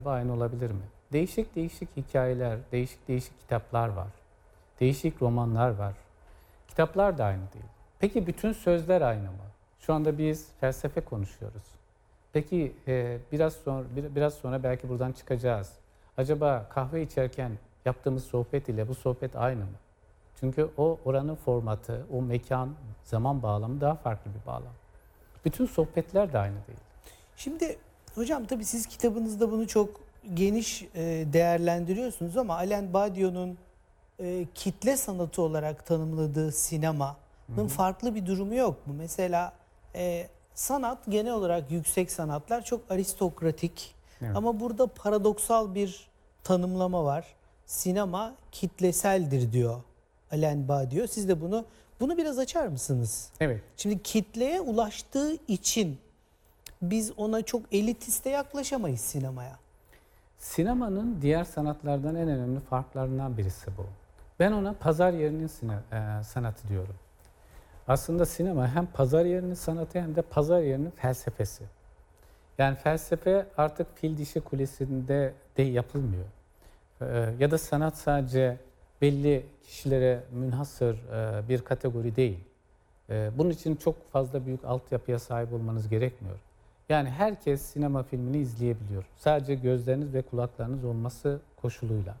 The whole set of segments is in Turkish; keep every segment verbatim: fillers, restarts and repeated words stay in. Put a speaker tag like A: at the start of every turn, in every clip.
A: aynı olabilir mi? Değişik değişik hikayeler, değişik değişik kitaplar var. Değişik romanlar var. Kitaplar da aynı değil. Peki bütün sözler aynı mı? Şu anda biz felsefe konuşuyoruz. Peki e, biraz sonra bir- biraz sonra belki buradan çıkacağız. Acaba kahve içerken yaptığımız sohbet ile bu sohbet aynı mı? Çünkü o oranın formatı, o mekan, zaman bağlamı daha farklı bir bağlam. Bütün sohbetler de aynı değil.
B: Şimdi hocam tabii siz kitabınızda bunu çok geniş e, değerlendiriyorsunuz ama Alain Badiou'nun e, kitle sanatı olarak tanımladığı sinemanın farklı bir durumu yok mu? Mesela e, sanat genel olarak yüksek sanatlar çok aristokratik
A: Evet.
B: ama burada paradoksal bir tanımlama var. Sinema kitleseldir diyor Alain Badiou. Siz de bunu bunu biraz açar mısınız?
A: Evet.
B: Şimdi kitleye ulaştığı için biz ona çok elitiste yaklaşamayız sinemaya.
A: Sinemanın diğer sanatlardan en önemli farklarından birisi bu. Ben ona pazar yerinin sine- e, sanatı diyorum. Aslında sinema hem pazar yerinin sanatı hem de pazar yerinin felsefesi. Yani felsefe artık fil dişi kulesinde de yapılmıyor. E, ya da sanat sadece belli kişilere münhasır e, bir kategori değil. E, bunun için çok fazla büyük altyapıya sahip olmanız gerekmiyor. Yani herkes sinema filmini izleyebiliyor. Sadece gözleriniz ve kulaklarınız olması koşuluyla.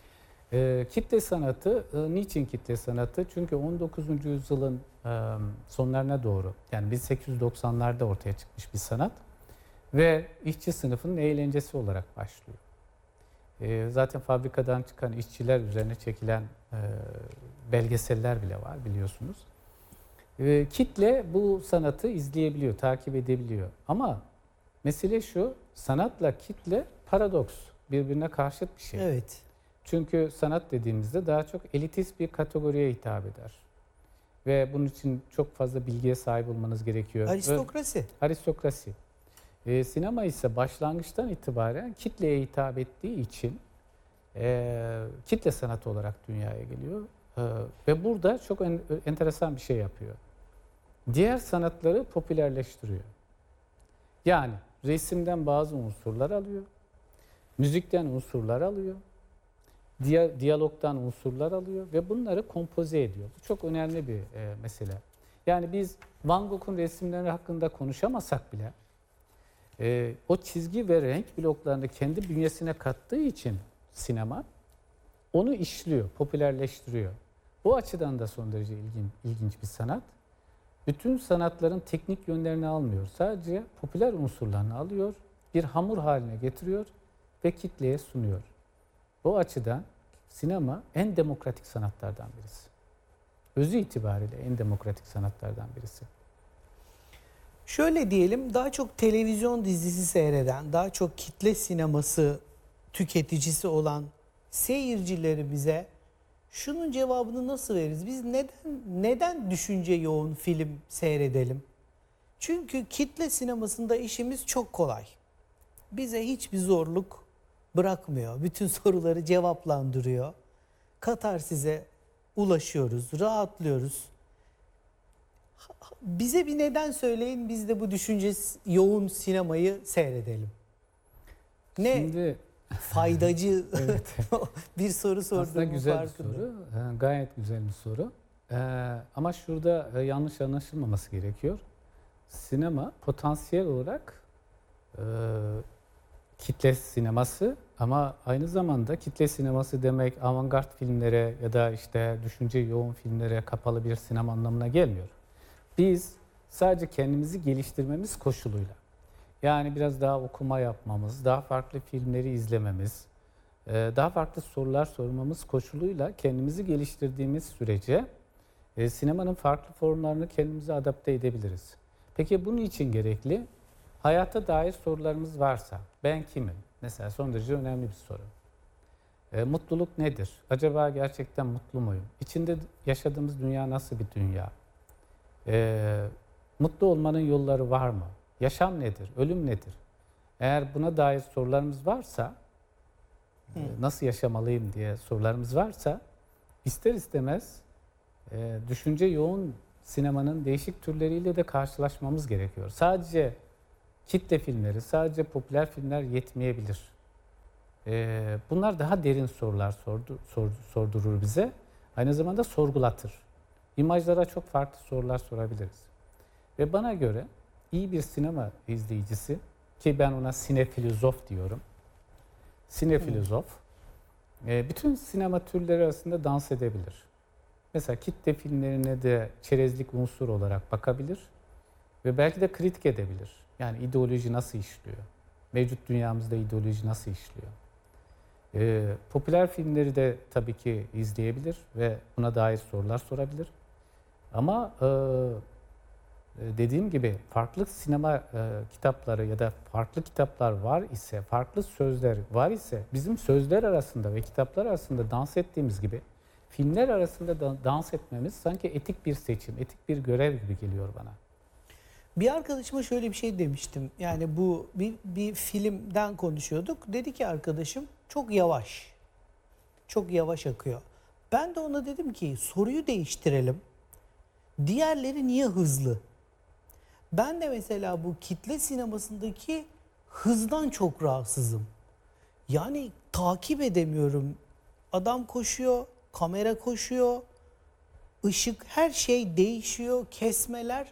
A: E, kitle sanatı, e, niçin kitle sanatı? Çünkü on dokuzuncu yüzyılın e, sonlarına doğru, yani bin sekiz yüz doksanlarda ortaya çıkmış bir sanat ve işçi sınıfının eğlencesi olarak başlıyor. E, zaten fabrikadan çıkan işçiler üzerine çekilen e, belgeseller bile var biliyorsunuz. E, kitle bu sanatı izleyebiliyor, takip edebiliyor. Ama mesele şu, sanatla kitle paradoks, birbirine karşıt bir şey.
B: Evet.
A: Çünkü sanat dediğimizde daha çok elitist bir kategoriye hitap eder. Ve bunun için çok fazla bilgiye sahip olmanız gerekiyor.
B: Aristokrasi.
A: Ve aristokrasi. E, sinema ise başlangıçtan itibaren kitleye hitap ettiği için e, kitle sanatı olarak dünyaya geliyor. E, ve burada çok en, enteresan bir şey yapıyor. Diğer sanatları popülerleştiriyor. Yani resimden bazı unsurlar alıyor, müzikten unsurlar alıyor, diya, diyalogdan unsurlar alıyor ve bunları kompoze ediyor. Bu çok önemli bir e, mesele. Yani biz Van Gogh'un resimleri hakkında konuşamasak bile e, o çizgi ve renk bloklarını kendi bünyesine kattığı için sinema onu işliyor, popülerleştiriyor. Bu açıdan da son derece ilgin, ilginç bir sanat. Bütün sanatların teknik yönlerini almıyor. Sadece popüler unsurlarını alıyor, bir hamur haline getiriyor ve kitleye sunuyor. O açıdan sinema en demokratik sanatlardan birisi. Özü itibariyle en demokratik sanatlardan birisi.
B: Şöyle diyelim, daha çok televizyon dizisi seyreden, daha çok kitle sineması tüketicisi olan seyircileri bize şunun cevabını nasıl veririz? Biz neden neden düşünce yoğun film seyredelim? Çünkü kitle sinemasında işimiz çok kolay. Bize hiçbir zorluk bırakmıyor. Bütün soruları cevaplandırıyor. Katarsize ulaşıyoruz, rahatlıyoruz. Bize bir neden söyleyin, biz de bu düşünce yoğun sinemayı seyredelim. Ne
A: Şimdi
B: faydacı bir soru sordum.
A: aslında güzel bir soru, e, gayet güzel bir soru. E, ama şurada e, yanlış anlaşılmaması gerekiyor. Sinema potansiyel olarak e, kitle sineması ama aynı zamanda kitle sineması demek avantgard filmlere ya da işte düşünce yoğun filmlere kapalı bir sinema anlamına gelmiyor. Biz sadece kendimizi geliştirmemiz koşuluyla, yani biraz daha okuma yapmamız, daha farklı filmleri izlememiz, daha farklı sorular sormamız koşuluyla kendimizi geliştirdiğimiz sürece sinemanın farklı formlarını kendimize adapte edebiliriz. Peki bunun için gerekli? Hayata dair sorularımız varsa, ben kimim? Mesela son derece önemli bir soru. E, mutluluk nedir? Acaba gerçekten mutlu muyum? İçinde yaşadığımız dünya nasıl bir dünya? E, mutlu olmanın yolları var mı? Yaşam nedir? Ölüm nedir? Eğer buna dair sorularımız varsa, e, nasıl yaşamalıyım diye sorularımız varsa, ister istemez e, düşünce yoğun sinemanın değişik türleriyle de karşılaşmamız gerekiyor. Sadece kitle filmleri, sadece popüler filmler yetmeyebilir. Ee, bunlar daha derin sorular sordu, sor- sordurur bize. Aynı zamanda sorgulatır. İmajlara çok farklı sorular sorabiliriz. Ve bana göre iyi bir sinema izleyicisi, ki ben ona sinefilozof diyorum. Sinefilozof, e, bütün sinema türleri arasında dans edebilir. Mesela kitle filmlerine de çerezlik unsur olarak bakabilir ve belki de kritik edebilir. Yani ideoloji nasıl işliyor? Mevcut dünyamızda ideoloji nasıl işliyor? Ee, popüler filmleri de tabii ki izleyebilir ve buna dair sorular sorabilir. Ama e, dediğim gibi farklı sinema e, kitapları ya da farklı kitaplar var ise, farklı sözler var ise bizim sözler arasında ve kitaplar arasında dans ettiğimiz gibi filmler arasında da dans etmemiz sanki etik bir seçim, etik bir görev gibi geliyor bana.
B: Bir arkadaşıma şöyle bir şey demiştim. Yani bu bir, bir filmden konuşuyorduk. Dedi ki arkadaşım çok yavaş. Çok yavaş akıyor. Ben de ona dedim ki soruyu değiştirelim. Diğerleri niye hızlı? Ben de mesela bu kitle sinemasındaki hızdan çok rahatsızım. Yani takip edemiyorum. Adam koşuyor, kamera koşuyor, ışık, her şey değişiyor, kesmeler,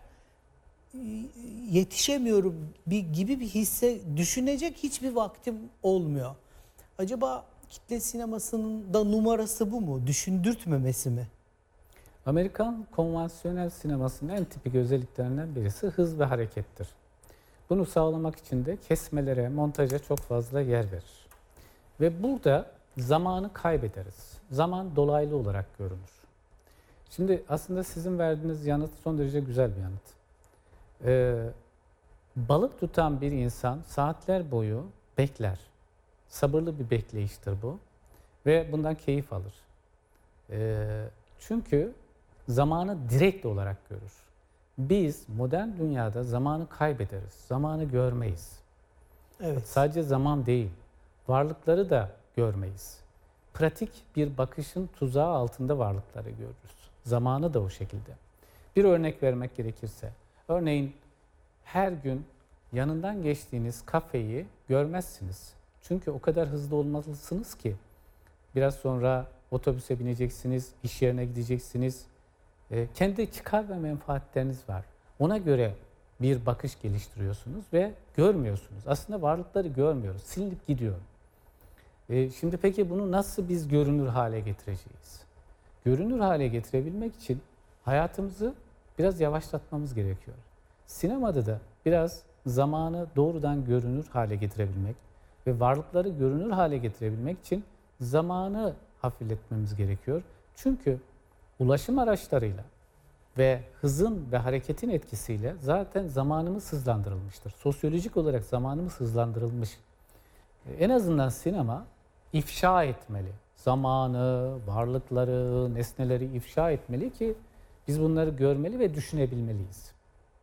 B: yetişemiyorum bir gibi bir hisse, düşünecek hiçbir vaktim olmuyor. Acaba kitle sinemasının da numarası bu mu? Düşündürtmemesi mi?
A: Amerikan konvansiyonel sinemasının en tipik özelliklerinden birisi hız ve harekettir. Bunu sağlamak için de kesmelere, montaja çok fazla yer verir. Ve burada zamanı kaybederiz. Zaman dolaylı olarak görünür. Şimdi aslında sizin verdiğiniz yanıt son derece güzel bir yanıt. Ee, balık tutan bir insan saatler boyu bekler. Sabırlı bir bekleyiştir bu. Ve bundan keyif alır. Ee, çünkü zamanı direkt olarak görür. Biz modern dünyada zamanı kaybederiz. Zamanı görmeyiz.
B: Evet.
A: Sadece zaman değil, varlıkları da görmeyiz. Pratik bir bakışın tuzağı altında varlıkları görürüz. Zamanı da o şekilde. Bir örnek vermek gerekirse, örneğin her gün yanından geçtiğiniz kafeyi görmezsiniz. Çünkü o kadar hızlı olmalısınız ki biraz sonra otobüse bineceksiniz, iş yerine gideceksiniz. E, kendi çıkar ve menfaatleriniz var. Ona göre bir bakış geliştiriyorsunuz ve görmüyorsunuz. Aslında varlıkları görmüyoruz. Silinip gidiyor. E, şimdi peki bunu nasıl biz görünür hale getireceğiz? Görünür hale getirebilmek için hayatımızı biraz yavaşlatmamız gerekiyor. Sinemada da biraz zamanı doğrudan görünür hale getirebilmek ve varlıkları görünür hale getirebilmek için zamanı hafifletmemiz gerekiyor. Çünkü ulaşım araçlarıyla ve hızın ve hareketin etkisiyle zaten zamanımız hızlandırılmıştır. Sosyolojik olarak zamanımız hızlandırılmış. En azından sinema ifşa etmeli. Zamanı, varlıkları, nesneleri ifşa etmeli ki biz bunları görmeli ve düşünebilmeliyiz.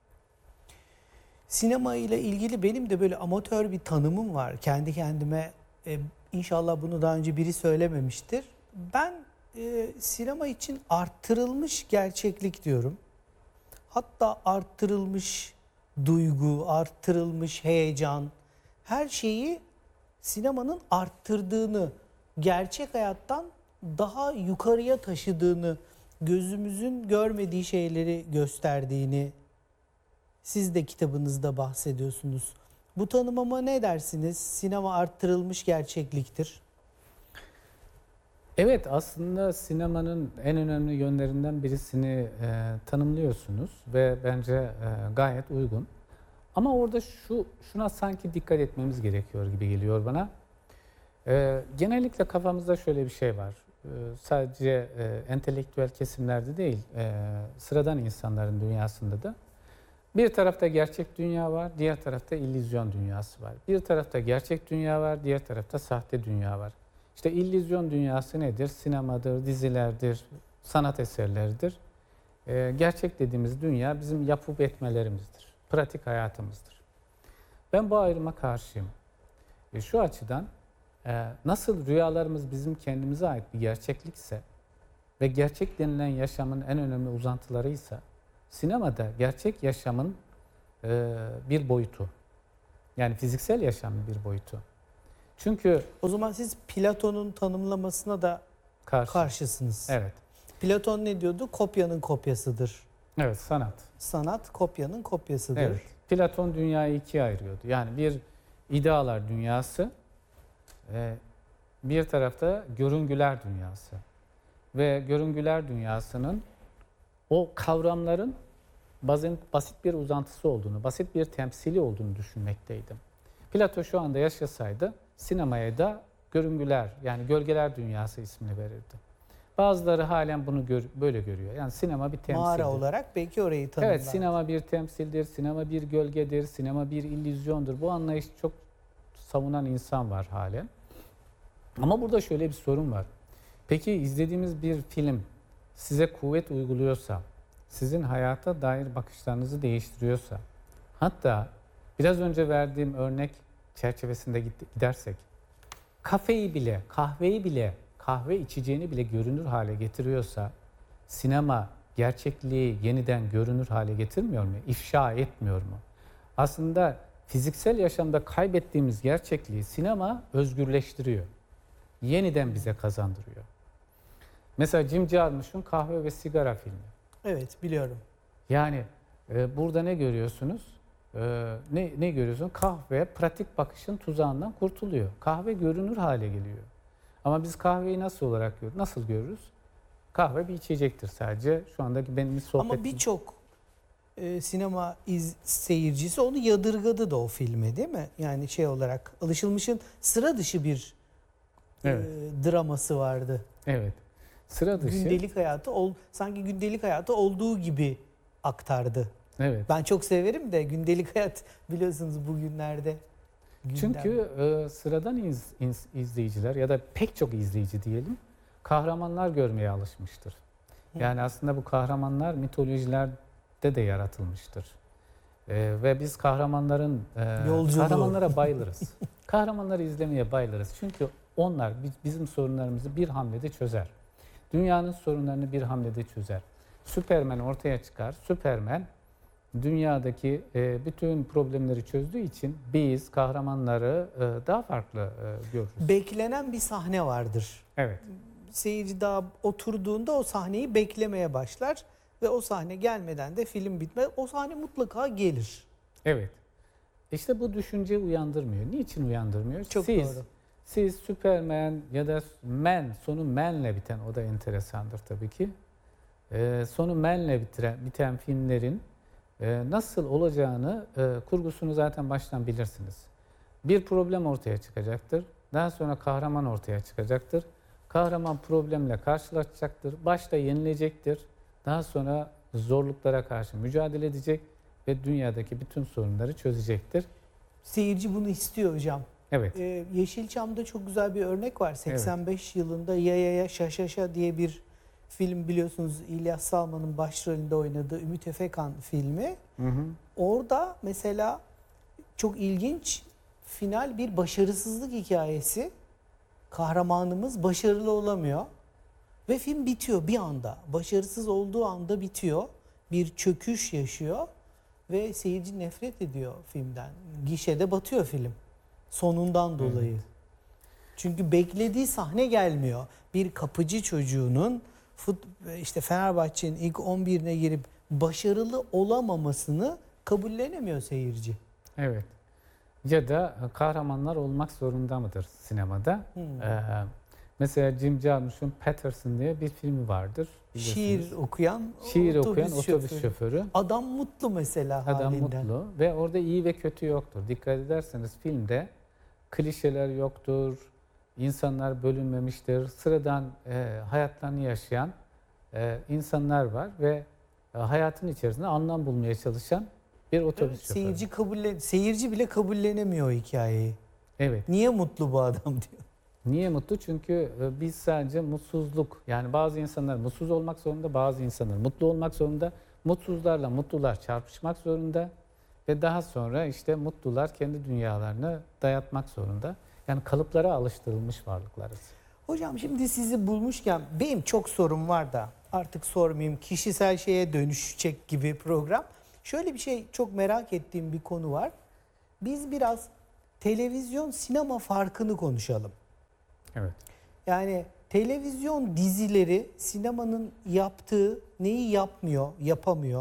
B: Sinema ile ilgili benim de böyle amatör bir tanımım var. Kendi kendime e, inşallah bunu daha önce biri söylememiştir. Ben e, sinema için arttırılmış gerçeklik diyorum. Hatta arttırılmış duygu, arttırılmış heyecan, her şeyi sinemanın arttırdığını, gerçek hayattan daha yukarıya taşıdığını, gözümüzün görmediği şeyleri gösterdiğini siz de kitabınızda bahsediyorsunuz. Bu tanımıma ne dersiniz? Sinema arttırılmış gerçekliktir.
A: Evet, aslında sinemanın en önemli yönlerinden birisini e, tanımlıyorsunuz ve bence e, gayet uygun. Ama orada şu şuna sanki dikkat etmemiz gerekiyor gibi geliyor bana. E, genellikle kafamızda şöyle bir şey var. E, sadece e, entelektüel kesimlerde değil, e, sıradan insanların dünyasında da. Bir tarafta gerçek dünya var, diğer tarafta illüzyon dünyası var. Bir tarafta gerçek dünya var, diğer tarafta sahte dünya var. İşte illüzyon dünyası nedir? Sinemadır, dizilerdir, sanat eserleridir. Ee, gerçek dediğimiz dünya bizim yapıp etmelerimizdir, pratik hayatımızdır. Ben bu ayrıma karşıyım. E, şu açıdan e, nasıl rüyalarımız bizim kendimize ait bir gerçeklikse ve gerçek denilen yaşamın en önemli uzantılarıysa, sinemada gerçek yaşamın e, bir boyutu, yani fiziksel yaşamın bir boyutu. Çünkü
B: O zaman siz Platon'un tanımlamasına da
A: karşı.
B: karşısınız.
A: Evet.
B: Platon ne diyordu? Kopyanın kopyasıdır.
A: Evet, sanat.
B: Sanat kopyanın kopyasıdır.
A: Evet. Platon dünyayı ikiye ayırıyordu. Yani bir idealar dünyası, e, bir tarafta görüngüler dünyası. Ve görüngüler dünyasının o kavramların basit, basit bir uzantısı olduğunu, basit bir temsili olduğunu düşünmekteydim. Plato şu anda yaşasaydı sinemaya da görüngüler, yani gölgeler dünyası ismini verirdi. Bazıları halen bunu gör, böyle görüyor. Yani sinema bir temsildir.
B: Mağara olarak belki orayı tanımlar.
A: Evet, sinema bir temsildir, sinema bir gölgedir, sinema bir illüzyondur. Bu anlayışı çok savunan insan var halen. Ama burada şöyle bir sorun var. Peki izlediğimiz bir film size kuvvet uyguluyorsa, sizin hayata dair bakışlarınızı değiştiriyorsa, hatta biraz önce verdiğim örnek çerçevesinde gidersek, kafeyi bile, kahveyi bile, kahve içeceğini bile görünür hale getiriyorsa, sinema gerçekliği yeniden görünür hale getirmiyor mu? İfşa etmiyor mu? Aslında fiziksel yaşamda kaybettiğimiz gerçekliği sinema özgürleştiriyor. Yeniden bize kazandırıyor. Mesela Jim Jarmusch'un Kahve ve Sigara filmi.
B: Evet, biliyorum.
A: Yani e, burada ne görüyorsunuz? E, ne, ne görüyorsunuz? Kahve pratik bakışın tuzağından kurtuluyor. Kahve görünür hale geliyor. Ama biz kahveyi nasıl olarak görürüz? Nasıl görürüz? Kahve bir içecektir sadece. Şu andaki benim sohbetim.
B: Ama birçok e, sinema iz, seyircisi onu yadırgadı da o filme, değil mi? Yani şey olarak alışılmışın sıra dışı bir
A: Evet.
B: e, draması vardı.
A: Evet. Sıra dışı.
B: Gündelik hayatı ol, sanki gündelik hayatı olduğu gibi aktardı.
A: Evet.
B: Ben çok severim de gündelik hayat biliyorsunuz bugünlerde. gündem.
A: Çünkü e, sıradan iz, iz, izleyiciler ya da pek çok izleyici diyelim kahramanlar görmeye alışmıştır. Yani aslında bu kahramanlar mitolojilerde de yaratılmıştır. E, ve biz kahramanların e,
B: Yolculuğu.
A: kahramanlara bayılırız. Kahramanları izlemeye bayılırız. Çünkü onlar bizim sorunlarımızı bir hamlede çözer. Dünyanın sorunlarını bir hamlede çözer. Süpermen ortaya çıkar. Süpermen dünyadaki e, bütün problemleri çözdüğü için biz kahramanları e, daha farklı e, görürüz.
B: Beklenen bir sahne vardır.
A: Evet.
B: Seyirci daha oturduğunda o sahneyi beklemeye başlar ve o sahne gelmeden de film bitmez. O sahne mutlaka gelir.
A: Evet. İşte bu düşünceyi uyandırmıyor. Niçin uyandırmıyor?
B: Çok
A: siz,
B: doğru.
A: Siz Superman ya da Man, sonu Man'le biten, o da enteresandır tabii ki. E, sonu Man'le bitiren, biten filmlerin e, nasıl olacağını, e, kurgusunu zaten baştan bilirsiniz. Bir problem ortaya çıkacaktır. Daha sonra kahraman ortaya çıkacaktır. Kahraman problemle karşılaşacaktır. Başta yenilecektir. Daha sonra zorluklara karşı mücadele edecek ve dünyadaki bütün sorunları çözecektir.
B: Seyirci bunu istiyor hocam.
A: Evet.
B: Ee, Yeşilçam'da çok güzel bir örnek var. seksen beş evet. yılında Ya Ya Ya Şaşaşa diye bir film, biliyorsunuz İlyas Salman'ın başrolünde oynadığı Ümit Efekan filmi.
A: Hı hı.
B: Orada mesela çok ilginç final bir başarısızlık hikayesi. Kahramanımız başarılı olamıyor ve film bitiyor bir anda. Başarısız olduğu anda bitiyor. Bir çöküş yaşıyor ve seyirci nefret ediyor filmden. Gişede batıyor film. Sonundan dolayı. Evet. Çünkü beklediği sahne gelmiyor. Bir kapıcı çocuğunun fut, işte Fenerbahçe'nin ilk on birine girip başarılı olamamasını kabullenemiyor seyirci.
A: Evet. Ya da kahramanlar olmak zorunda mıdır sinemada? Hmm. Ee, mesela Jim Jarmusch'un Patterson diye bir filmi vardır.
B: Şiir okuyan,
A: Şiir
B: otobüs
A: okuyan otobüs
B: şoförü.
A: şoförü.
B: Adam mutlu mesela
A: Adam
B: halinden.
A: mutlu ve orada iyi ve kötü yoktur. Dikkat ederseniz filmde klişeler yoktur, insanlar bölünmemiştir. Sıradan e, hayatlarını yaşayan e, insanlar var ve e, hayatın içerisinde anlam bulmaya çalışan bir otobüs
B: evet,
A: şoförü.
B: Seyirci, kabullen seyirci bile kabullenemiyor o hikayeyi.
A: Evet.
B: Niye mutlu bu adam diyor.
A: Niye mutlu? Çünkü biz sadece mutsuzluk, yani bazı insanlar mutsuz olmak zorunda, bazı insanlar mutlu olmak zorunda. Mutsuzlarla mutlular çarpışmak zorunda ve daha sonra işte mutlular kendi dünyalarını dayatmak zorunda. Yani kalıplara alıştırılmış varlıklarız.
B: Hocam şimdi sizi bulmuşken benim çok sorum var da artık sormayayım, kişisel şeye dönüşecek gibi program. Şöyle bir şey, çok merak ettiğim bir konu var. Biz biraz televizyon sinema farkını konuşalım.
A: Evet.
B: Yani televizyon dizileri sinemanın yaptığı neyi yapmıyor, yapamıyor?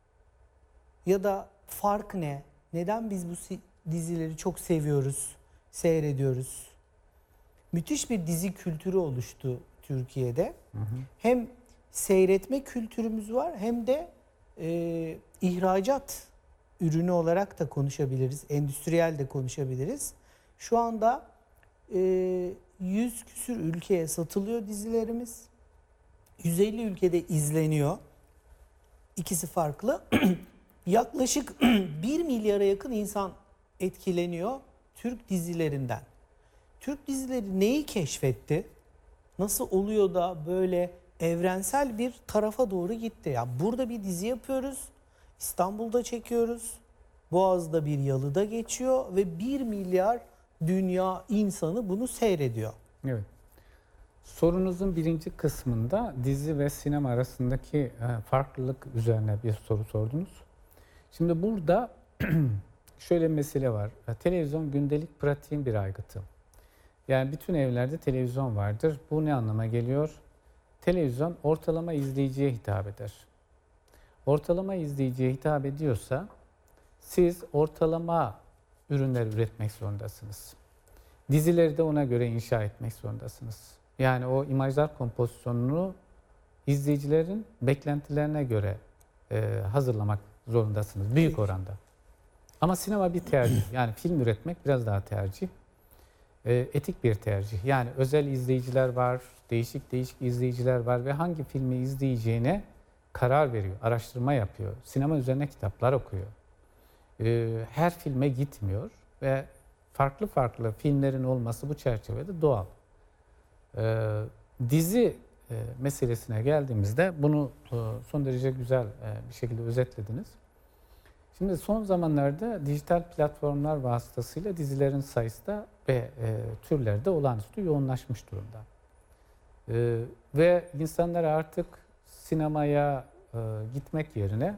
B: Ya da fark ne? Neden biz bu si- dizileri çok seviyoruz, seyrediyoruz? Müthiş bir dizi kültürü oluştu Türkiye'de.
A: Hı hı.
B: Hem seyretme kültürümüz var hem de e, ihracat ürünü olarak da konuşabiliriz. Endüstriyel de konuşabiliriz. Şu anda e, yüz küsür ülkeye satılıyor dizilerimiz. yüz elli ülkede izleniyor. İkisi farklı. Yaklaşık bir milyara yakın insan etkileniyor Türk dizilerinden. Türk dizileri neyi keşfetti? Nasıl oluyor da böyle evrensel bir tarafa doğru gitti? Ya burada bir dizi yapıyoruz. İstanbul'da çekiyoruz. Boğaz'da bir yalıda geçiyor ve bir milyar dünya insanı bunu seyrediyor.
A: Evet. Sorunuzun birinci kısmında dizi ve sinema arasındaki e, farklılık üzerine bir soru sordunuz. Şimdi burada şöyle bir mesele var. E, Televizyon gündelik pratiğin bir aygıtı. Yani bütün evlerde televizyon vardır. Bu ne anlama geliyor? Televizyon ortalama izleyiciye hitap eder. Ortalama izleyiciye hitap ediyorsa siz ortalama ürünler üretmek zorundasınız. Dizileri de ona göre inşa etmek zorundasınız. Yani o imajlar kompozisyonunu izleyicilerin beklentilerine göre e, hazırlamak zorundasınız büyük oranda. Ama sinema bir tercih. Yani film üretmek biraz daha tercih. E, etik bir tercih. Yani özel izleyiciler var, değişik değişik izleyiciler var ve hangi filmi izleyeceğine karar veriyor, araştırma yapıyor. Sinema üzerine kitaplar okuyor. E, her filme gitmiyor ve farklı farklı filmlerin olması bu çerçevede doğal. Ee, dizi e, meselesine geldiğimizde bunu e, son derece güzel e, bir şekilde özetlediniz. Şimdi son zamanlarda dijital platformlar vasıtasıyla dizilerin sayısı da ve e, türleri de olağanüstü yoğunlaşmış durumda. E, ve insanlar artık sinemaya e, gitmek yerine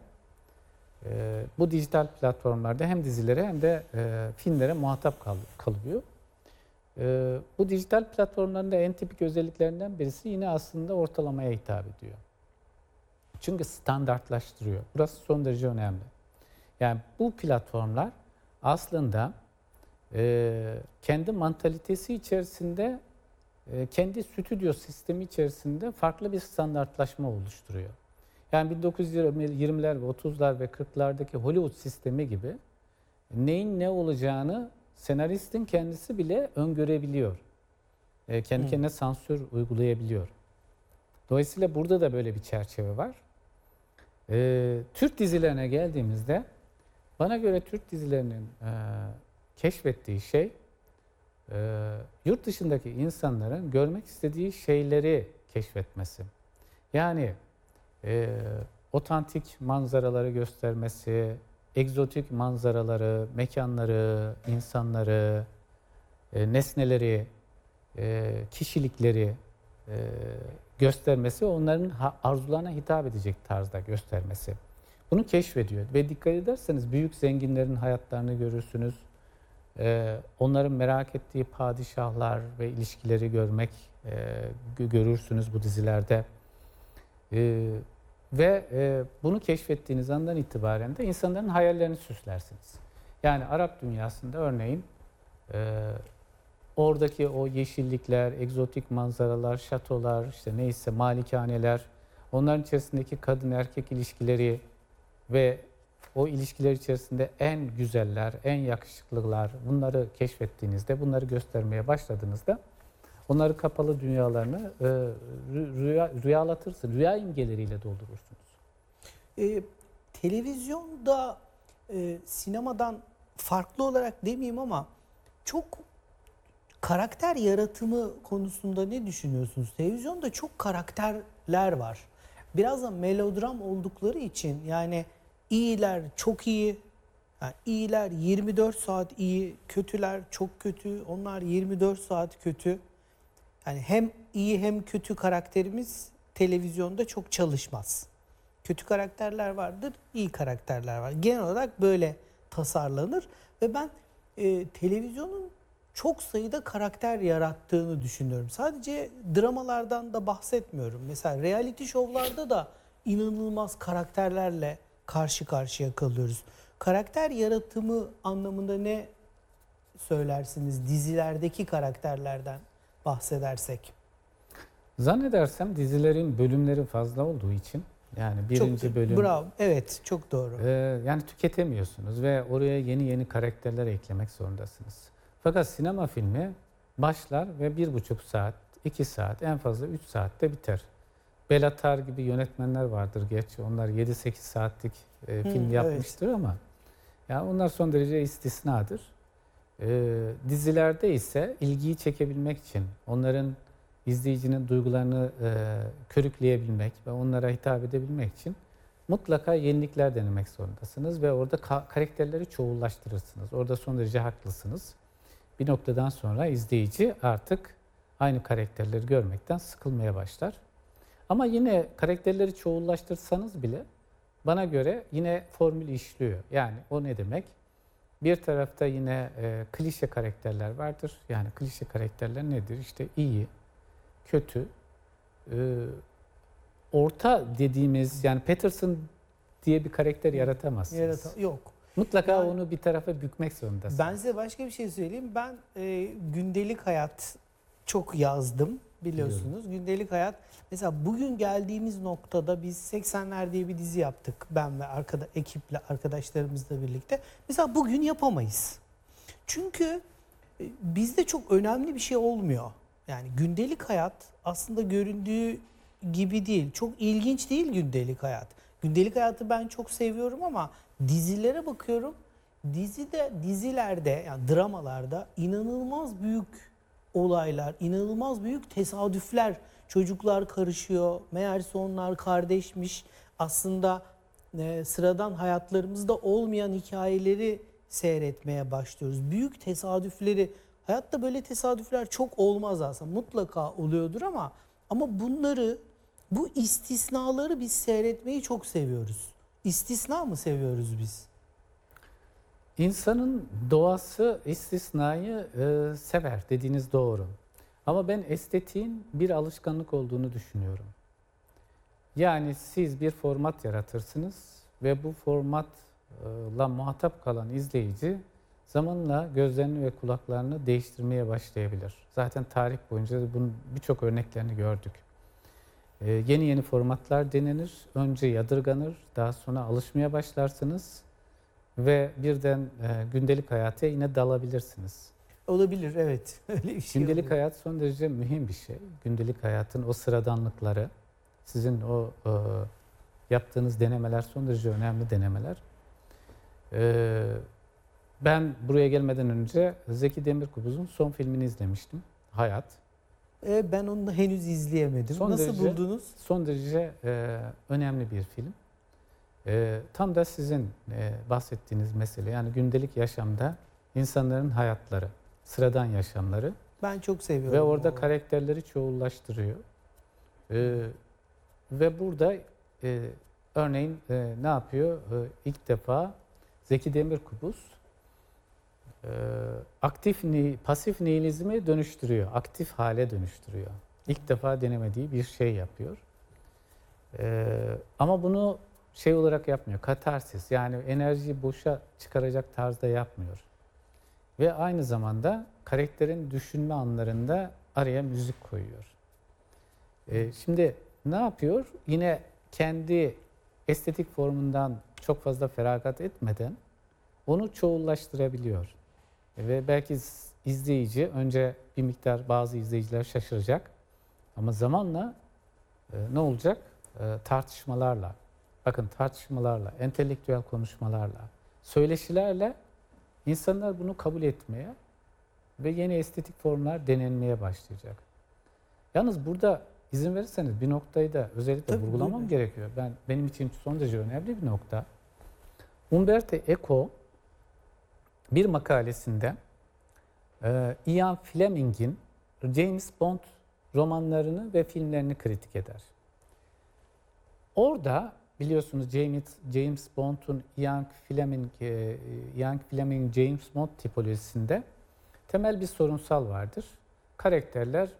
A: e, bu dijital platformlarda hem dizilere hem de e, filmlere muhatap kal kalıyor. Ee, bu dijital platformların da en tipik özelliklerinden birisi yine aslında ortalamaya hitap ediyor. Çünkü standartlaştırıyor. Burası son derece önemli. Yani bu platformlar aslında e, kendi mantalitesi içerisinde, e, kendi stüdyo sistemi içerisinde farklı bir standartlaşma oluşturuyor. Yani bin dokuz yüz yirmiler ve otuzlar ve kırklardaki Hollywood sistemi gibi neyin ne olacağını senaristin kendisi bile öngörebiliyor. E, kendi kendine sansür uygulayabiliyor. Dolayısıyla burada da böyle bir çerçeve var. E, Türk dizilerine geldiğimizde bana göre Türk dizilerinin e, keşfettiği şey e, yurt dışındaki insanların görmek istediği şeyleri keşfetmesi. Yani e, otantik manzaraları göstermesi, egzotik manzaraları, mekanları, insanları, e, nesneleri, e, kişilikleri e, göstermesi, onların ha, arzularına hitap edecek tarzda göstermesi. Bunu keşfediyor ve dikkat ederseniz büyük zenginlerin hayatlarını görürsünüz. E, onların merak ettiği padişahlar ve ilişkileri görmek e, görürsünüz bu dizilerde. E, Ve e, bunu keşfettiğiniz andan itibaren de insanların hayallerini süslersiniz. Yani Arap dünyasında örneğin e, oradaki o yeşillikler, egzotik manzaralar, şatolar, işte neyse malikaneler, onların içerisindeki kadın erkek ilişkileri ve o ilişkiler içerisinde en güzeller, en yakışıklılar, bunları keşfettiğinizde, bunları göstermeye başladığınızda onları kapalı dünyalarını e, rüya, rüyalatırsınız, rüya imgeleriyle doldurursunuz.
B: E, televizyonda e, sinemadan farklı olarak demeyeyim ama çok karakter yaratımı konusunda ne düşünüyorsunuz? Televizyonda çok karakterler var. Biraz da melodram oldukları için yani iyiler çok iyi, yani iyiler yirmi dört saat iyi, kötüler çok kötü, onlar yirmi dört saat kötü. Yani hem iyi hem kötü karakterimiz televizyonda çok çalışmaz. Kötü karakterler vardır, iyi karakterler var. Genel olarak böyle tasarlanır ve ben e, televizyonun çok sayıda karakter yarattığını düşünüyorum. Sadece dramalardan da bahsetmiyorum. Mesela reality şovlarda da inanılmaz karakterlerle karşı karşıya kalıyoruz. Karakter yaratımı anlamında ne söylersiniz dizilerdeki karakterlerden bahsedersek?
A: Zannedersem dizilerin bölümleri fazla olduğu için, yani birinci
B: Çok,
A: bölüm,
B: bravo. Evet, çok doğru.
A: e, yani tüketemiyorsunuz ve oraya yeni yeni karakterler eklemek zorundasınız. Fakat sinema filmi başlar ve bir buçuk saat, iki saat, en fazla üç saatte biter. Belatar gibi yönetmenler vardır gerçi, onlar yedi sekiz saatlik e, film
B: Hı,
A: yapmıştır ama yani onlar son derece istisnadır. E, dizilerde ise ilgiyi çekebilmek için, onların izleyicinin duygularını e, körükleyebilmek ve onlara hitap edebilmek için mutlaka yenilikler denemek zorundasınız ve orada ka- karakterleri çoğullaştırırsınız. Orada son derece haklısınız. Bir noktadan sonra izleyici artık aynı karakterleri görmekten sıkılmaya başlar. Ama yine karakterleri çoğullaştırsanız bile bana göre yine formül işliyor. Yani o ne demek? Bir tarafta yine e, klişe karakterler vardır. Yani klişe karakterler nedir? İşte iyi, kötü, e, orta dediğimiz, yani Peterson diye bir karakter yaratamazsınız.
B: Yaratan yok.
A: Mutlaka
B: Yani-
A: onu bir tarafa bükmek zorundasınız.
B: Ben size başka bir şey söyleyeyim. Ben e, gündelik hayat çok yazdım biliyorsunuz. Gündelik hayat. Mesela bugün geldiğimiz noktada biz seksenler diye bir dizi yaptık. Ben ve arkada ekiple, arkadaşlarımızla birlikte. Mesela bugün yapamayız. Çünkü e, bizde çok önemli bir şey olmuyor. Yani gündelik hayat aslında göründüğü gibi değil. Çok ilginç değil gündelik hayat. Gündelik hayatı ben çok seviyorum ama dizilere bakıyorum. Dizide, dizilerde yani dramalarda inanılmaz büyük olaylar, inanılmaz büyük tesadüfler. Çocuklar karışıyor. Meğerse onlar kardeşmiş. Aslında e, sıradan hayatlarımızda olmayan hikayeleri seyretmeye başlıyoruz. Büyük tesadüfleri, hayatta böyle tesadüfler çok olmaz aslında. Mutlaka oluyordur ama ama bunları, bu istisnaları biz seyretmeyi çok seviyoruz. İstisna mı seviyoruz biz?
A: İnsanın doğası istisnayı e, sever, dediğiniz doğru. Ama ben estetiğin bir alışkanlık olduğunu düşünüyorum. Yani siz bir format yaratırsınız ve bu formatla muhatap kalan izleyici zamanla gözlerini ve kulaklarını değiştirmeye başlayabilir. Zaten tarih boyunca da bunun birçok örneklerini gördük. Ee, yeni yeni formatlar denenir, önce yadırganır, daha sonra alışmaya başlarsınız ve birden e, gündelik hayata yine dalabilirsiniz.
B: Olabilir, evet. Öyle bir şey
A: Gündelik
B: oluyor.
A: hayat son derece mühim bir şey. Gündelik hayatın o sıradanlıkları, sizin o e, yaptığınız denemeler son derece önemli denemeler. E, ben buraya gelmeden önce Zeki Demirkubuz'un son filmini izlemiştim, Hayat.
B: E, ben onu da henüz izleyemedim.
A: Son
B: Nasıl
A: derece-
B: buldunuz?
A: Son derece e, önemli bir film. E, tam da sizin e, bahsettiğiniz mesele, yani gündelik yaşamda insanların hayatları, sıradan yaşamları.
B: Ben çok seviyorum.
A: Ve orada
B: o.
A: karakterleri çoğullaştırıyor. Ee, ve burada e, örneğin e, ne yapıyor? E, ilk defa Zeki Demirkubuz e, aktif, ni- pasif nihilizmi dönüştürüyor. Aktif hale dönüştürüyor. İlk defa denemediği bir şey yapıyor. E, ama bunu şey olarak yapmıyor. Katarsis, yani enerjiyi boşa çıkaracak tarzda yapmıyor. Ve aynı zamanda karakterin düşünme anlarında araya müzik koyuyor. Ee, şimdi ne yapıyor? Yine kendi estetik formundan çok fazla feragat etmeden onu çoğullaştırabiliyor. Ve belki izleyici önce bir miktar, bazı izleyiciler şaşıracak. Ama zamanla e, ne olacak? E, tartışmalarla, bakın tartışmalarla, entelektüel konuşmalarla, söyleşilerle İnsanlar bunu kabul etmeye ve yeni estetik formlar denenmeye başlayacak. Yalnız burada izin verirseniz bir noktayı da özellikle
B: Tabii,
A: vurgulamam
B: buyurun.
A: gerekiyor. Ben benim için son derece önemli bir nokta. Umberto Eco bir makalesinde e, Ian Fleming'in James Bond romanlarını ve filmlerini kritik eder. Orada biliyorsunuz James, James Bond'un Ian Fleming, e, Ian Fleming James Bond tipolojisinde temel bir sorunsal vardır. Karakterler